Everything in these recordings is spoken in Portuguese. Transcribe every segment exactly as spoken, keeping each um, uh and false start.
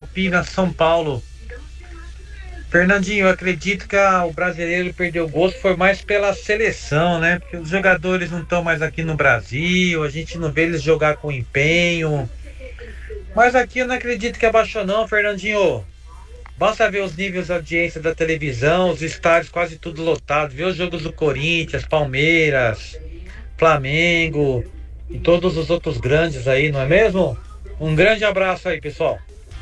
Campinas, São Paulo. Fernandinho, eu acredito que a- o brasileiro perdeu o gosto foi mais pela seleção, né? Porque os jogadores não estão mais aqui no Brasil, a gente não vê eles jogar com empenho. Mas aqui eu não acredito que abaixou não, Fernandinho. Basta ver os níveis de audiência da televisão, os estádios quase tudo lotados, ver os jogos do Corinthians, Palmeiras, Flamengo e todos os outros grandes aí, não é mesmo? Um grande abraço aí, pessoal.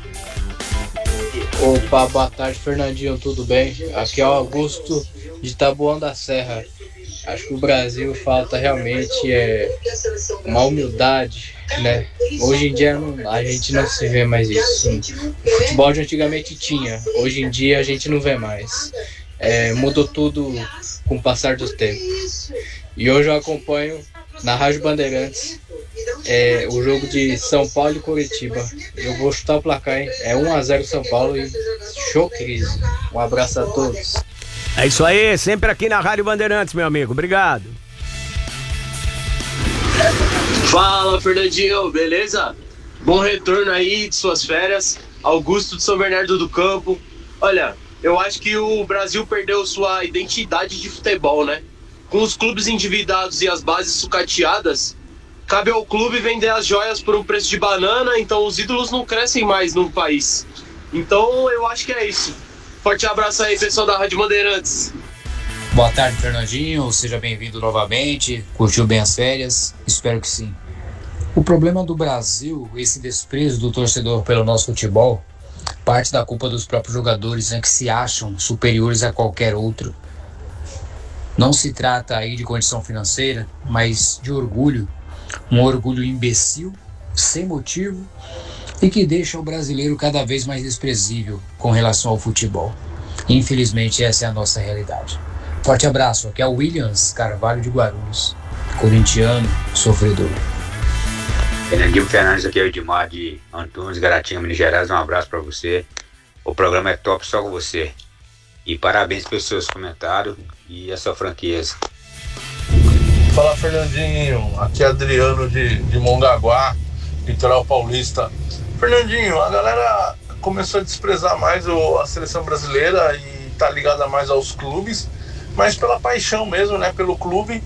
Opa, boa tarde, Fernandinho, tudo bem? Aqui é o Augusto de Taboão da Serra. Acho que o Brasil falta realmente é, uma humildade, né? Hoje em dia não- a gente não se vê mais isso. O futebol de antigamente tinha, hoje em dia a gente não vê mais. É, mudou tudo com o passar do tempo. E hoje eu acompanho na Rádio Bandeirantes é, o jogo de São Paulo e Curitiba. Eu vou chutar o placar, hein? É um a zero São Paulo e show crise. Um abraço a todos. É isso aí, sempre aqui na Rádio Bandeirantes, meu amigo. Obrigado. Fala, Fernandinho, beleza? Bom retorno aí de suas férias. Augusto de São Bernardo do Campo. Olha, eu acho que o Brasil perdeu sua identidade de futebol, né? Com os clubes endividados e as bases sucateadas, cabe ao clube vender as joias por um preço de banana, então os ídolos não crescem mais no país. Então eu acho que é isso. Forte abraço aí, pessoal da Rádio Bandeirantes. Boa tarde, Fernandinho. Seja bem-vindo novamente. Curtiu bem as férias? Espero que sim. O problema do Brasil, esse desprezo do torcedor pelo nosso futebol, parte da culpa dos próprios jogadores, né, que se acham superiores a qualquer outro. Não se trata aí de condição financeira, mas de orgulho. Um orgulho imbecil, sem motivo, e que deixa o brasileiro cada vez mais desprezível com relação ao futebol. Infelizmente, essa é a nossa realidade. Forte abraço, aqui é o Williams Carvalho de Guarulhos, corintiano, sofredor. Fernandinho Fernandes, aqui é o Edmar de Antunes, Garatinga, Minas Gerais. Um abraço pra você. O programa é top só com você. E parabéns pelos seus comentários e a sua franqueza. Fala, Fernandinho, aqui é Adriano de, de Mongaguá, litoral paulista. Fernandinho, a galera começou a desprezar mais o, a seleção brasileira e tá ligada mais aos clubes, mas pela paixão mesmo, né, pelo clube.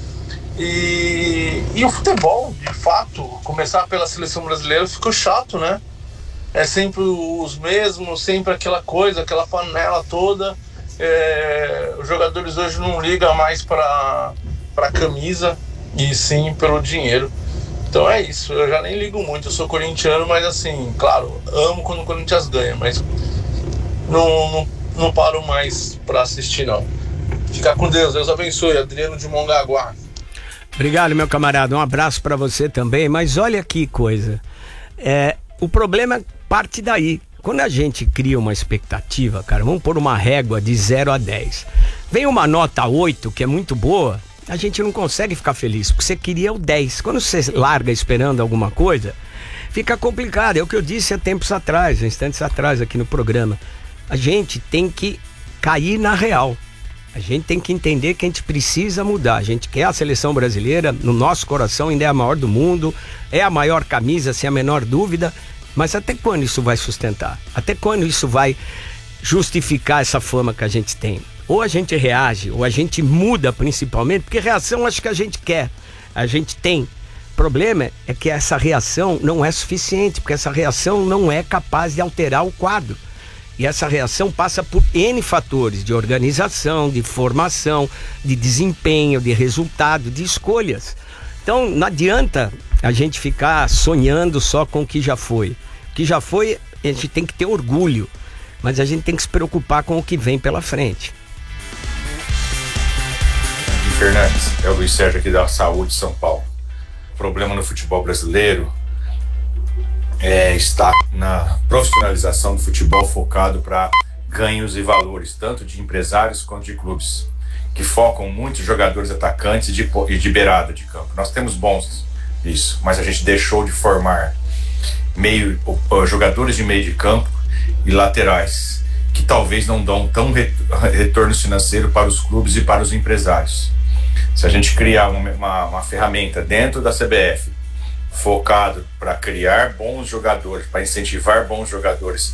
E, e o futebol, de fato, começar pela seleção brasileira ficou chato, né? É sempre os mesmos, sempre aquela coisa, aquela panela toda. É, os jogadores hoje não ligam mais para para camisa e sim pelo dinheiro. Então é isso, eu já nem ligo muito, eu sou corintiano, mas assim, claro, amo quando o Corinthians ganha, mas não, não, não paro mais para assistir não. Fica com Deus, Deus abençoe. Adriano de Mongaguá. Obrigado, meu camarada. Um abraço pra você também. Mas olha que coisa. É, o problema parte daí. Quando a gente cria uma expectativa, cara, vamos pôr uma régua de zero a dez. Vem uma nota oito, que é muito boa, a gente não consegue ficar feliz, porque você queria o dez. Quando você larga esperando alguma coisa, fica complicado. É o que eu disse há tempos atrás, há instantes atrás aqui no programa. A gente tem que cair na real. A gente tem que entender que a gente precisa mudar. A gente quer a seleção brasileira, no nosso coração ainda é a maior do mundo, é a maior camisa, sem a menor dúvida, mas até quando isso vai sustentar? Até quando isso vai justificar essa fama que a gente tem? Ou a gente reage, ou a gente muda principalmente, porque reação acho que a gente quer, a gente tem. O problema é que essa reação não é suficiente, porque essa reação não é capaz de alterar o quadro. E essa reação passa por N fatores, de organização, de formação, de desempenho, de resultado, de escolhas. Então não adianta a gente ficar sonhando só com o que já foi. O que já foi, a gente tem que ter orgulho, mas a gente tem que se preocupar com o que vem pela frente. Fernandes, é o Luiz Sérgio aqui da Saúde, São Paulo. O problema no futebol brasileiro é, está na profissionalização do futebol focado para ganhos e valores, tanto de empresários quanto de clubes, que focam muito em jogadores atacantes e de, e de beirada de campo. Nós temos bons isso, mas a gente deixou de formar meio, jogadores de meio de campo e laterais, que talvez não dão tão retorno financeiro para os clubes e para os empresários. Se a gente criar uma, uma, uma ferramenta dentro da C B F focado para criar bons jogadores, para incentivar bons jogadores